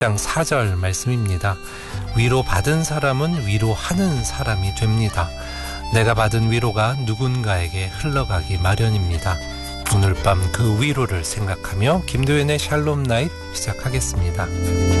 장 4절 말씀입니다. 위로받은 사람은 위로하는 사람이 됩니다. 내가 받은 위로가 누군가에게 흘러가기 마련입니다. 오늘 밤 그 위로를 생각하며 김도연의 샬롬 나잇 시작하겠습니다.